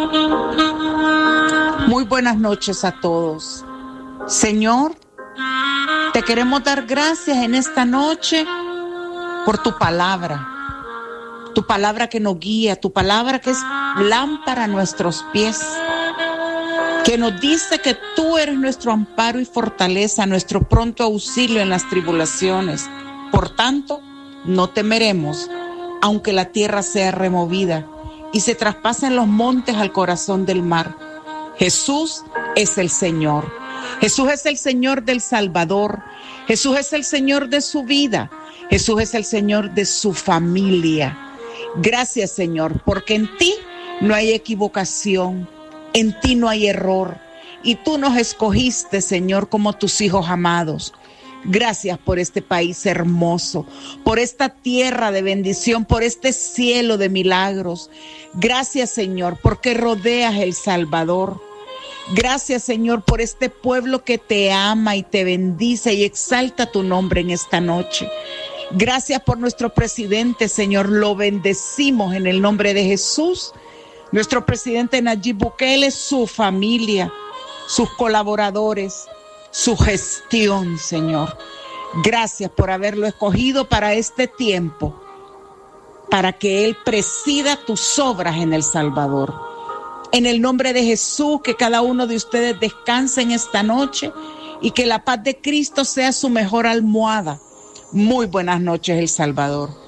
Muy buenas noches a todos. Señor, te queremos dar gracias en esta noche por tu palabra que nos guía, tu palabra que es lámpara a nuestros pies, que nos dice que tú eres nuestro amparo y fortaleza, nuestro pronto auxilio en las tribulaciones. Por tanto, no temeremos, aunque la tierra sea removida y se traspasen los montes al corazón del mar. Jesús es el Señor. Jesús es el Señor del Salvador. Jesús es el Señor de su vida. Jesús es el Señor de su familia. Gracias, Señor, porque en ti no hay equivocación, en ti no hay error, y tú nos escogiste, Señor, como tus hijos amados. Gracias por este país hermoso, por esta tierra de bendición, por este cielo de milagros. Gracias, Señor, porque rodeas El Salvador. Gracias, Señor, por este pueblo que te ama y te bendice y exalta tu nombre en esta noche. Gracias por nuestro presidente, Señor, lo bendecimos en el nombre de Jesús. Nuestro presidente Nayib Bukele, su familia, sus colaboradores, su gestión, Señor. Gracias por haberlo escogido para este tiempo, para que Él presida tus obras en El Salvador. En el nombre de Jesús, que cada uno de ustedes descanse en esta noche y que la paz de Cristo sea su mejor almohada. Muy buenas noches, El Salvador.